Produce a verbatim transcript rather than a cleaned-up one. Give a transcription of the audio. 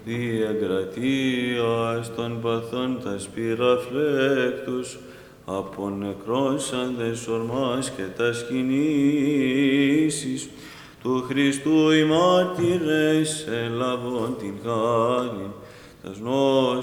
διεγκρατίας των παθών τας πυραφλέκτους, απονεκρώσαντες ορμάς και τας κινήσεις του Χριστού οι μάρτυρες ελαβών την χάριν, τας